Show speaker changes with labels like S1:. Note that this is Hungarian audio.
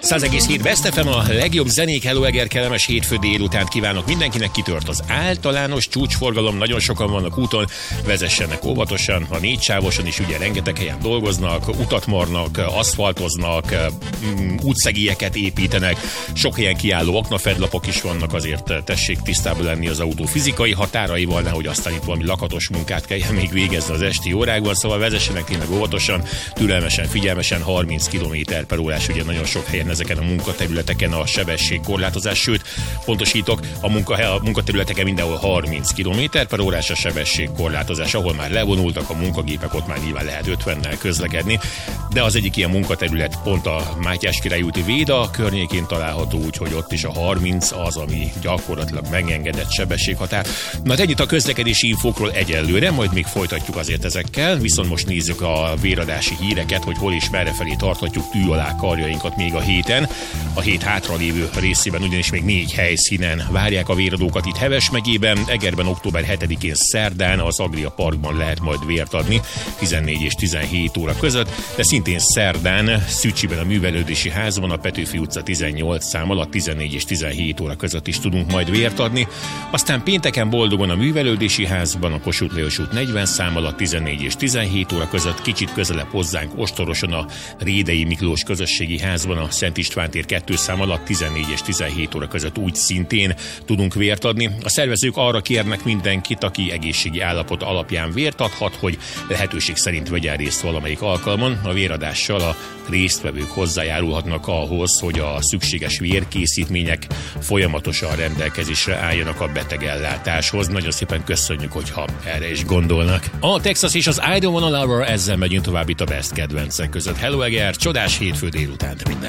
S1: 100,7 Best FM, a legjobb zenék. Hello Eger, kellemes hétfő délutánt kívánok mindenkinek. Kitört az általános csúcsforgalom, nagyon sokan vannak úton, vezessenek óvatosan, a 4 sávoson is ugye rengeteg helyen dolgoznak, utat marnak, aszfaltoznak, útszegélyeket építenek, sok helyen kiálló aknafedlapok is vannak, azért tessék tisztában lenni az autó fizikai határaival, nehogy aztán itt valami lakatos munkát kelljen még végezni az esti órákban, szóval vezessenek tényleg óvatosan, türelmesen, figyelmesen, 30 km/h, ugye nagyon sok helyen ezeken a munkaterületeken a sebességkorlátozás, sőt, pontosítok, a munkaterületeken mindenhol 30 km/h a sebességkorlátozás, ahol már levonultak a munkagépek, ott már nyilván lehet 50-nel közlekedni, de az egyik ilyen munkaterület pont a Mátyás-Király úti Véda környékén található, úgyhogy ott is a 30 az, ami gyakorlatilag megengedett sebességhatár. Na, ennyit a közlekedési infókról egyelőre, majd még folytatjuk azért ezekkel, viszont most nézzük a véradási híreket, hogy hol és merrefelé tarthatjuk tű alá karjainkat még a héten. A hét hátralévő részében ugyanis még 4 helyszínen várják a véradókat itt Heves megyében, Egerben október 7-én szerdán az Agria Parkban lehet majd vért adni 14 és 17 óra között, de szintén szerdán Szücsiben a Művelődési Házban a Petőfi utca 18 szám alatt 14 és 17 óra között is tudunk majd vért adni. Aztán pénteken Boldogon a Művelődési Házban a Kossuth Lajos út 40 szám alatt 14 és 17 óra között, kicsit közelebb hozzánk Ostoroson a Rédei Miklós Közösségi Házban a Szent István tér 2 szám alatt 14 és 17 óra között úgy szintén tudunk vért adni. A szervezők arra kérnek mindenkit, aki egészségi állapot alapján vért adhat, hogy lehetőség szerint vegyen részt valamelyik alkalmon. A véradással a résztvevők hozzájárulhatnak ahhoz, hogy a szükséges vérkészítmények folyamatosan rendelkezésre álljanak a betegellátáshoz. Nagyon szépen köszönjük, hogyha erre is gondolnak. A Texas és az I Don't Wanna Love Her, ezzel megyünk tovább itt a Best kedvencek között. Hello Eger, csodás hétfő délutánt minden.